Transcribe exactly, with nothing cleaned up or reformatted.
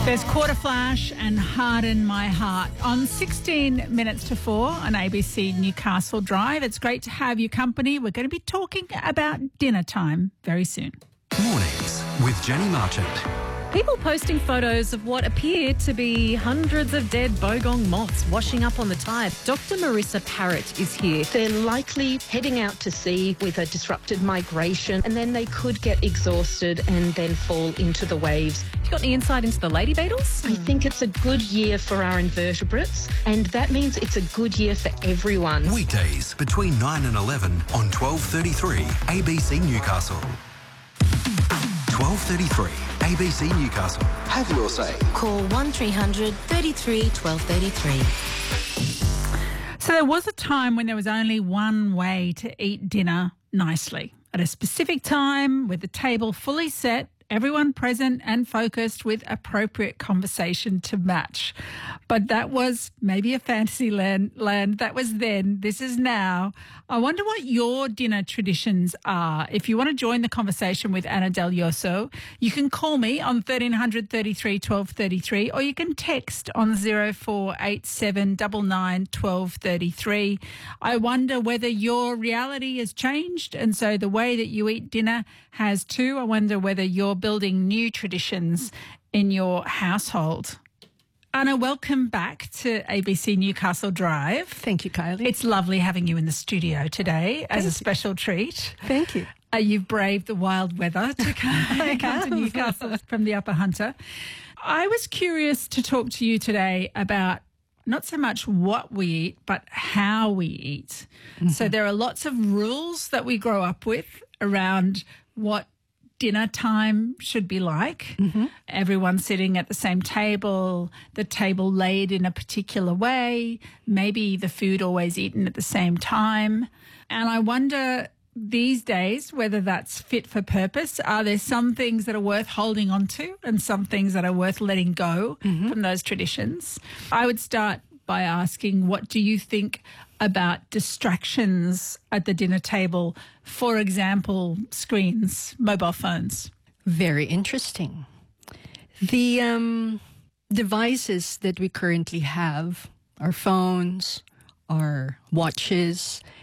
There's Quarter Flash and Harden My Heart on sixteen minutes to four on A B C Newcastle Drive. It's great to have your company. We're going to be talking about dinner time very soon. Mornings with Jenny Marchant. People posting photos of what appear to be hundreds of dead bogong moths washing up on the tide. Doctor Marissa Parrott is here. They're likely heading out to sea with a disrupted migration, and then they could get exhausted and then fall into the waves. You got any insight into the lady beetles? I think it's a good year for our invertebrates, and that means it's a good year for everyone. Weekdays between nine and eleven on twelve thirty-three A B C Newcastle. twelve thirty-three A B C Newcastle. Have your say. Call one three hundred thirty-three twelve thirty-three. So there was a time when there was only one way to eat dinner nicely. At a specific time, with the table fully set, everyone present and focused with appropriate conversation to match. But that was maybe a fantasy land, land. That was then. This is now. I wonder what your dinner traditions are. If you want to join the conversation with Anna Del Yoso, you can call me on thirteen hundred thirty-three twelve thirty-three, or you can text on zero four eight seven nine nine twelve thirty-three. I wonder whether your reality has changed, and so the way that you eat dinner has too. I wonder whether you're building new traditions in your household. Anna, welcome back to A B C Newcastle Drive. Thank you, Kylie. It's lovely having you in the studio today as Thank a you. special treat. Thank you. Uh, you've braved the wild weather to come, come to Newcastle from the Upper Hunter. I was curious to talk to you today about not so much what we eat, but how we eat. Mm-hmm. So there are lots of rules that we grow up with around what dinner time should be like. Mm-hmm. Everyone sitting at the same table, the table laid in a particular way, maybe the food always eaten at the same time. And I wonder these days whether that's fit for purpose. Are there some things that are worth holding on to and some things that are worth letting go mm-hmm. from those traditions? I would start by asking, what do you think about distractions at the dinner table? For example, screens, mobile phones. Very interesting. The um, devices that we currently have, our phones, our watches,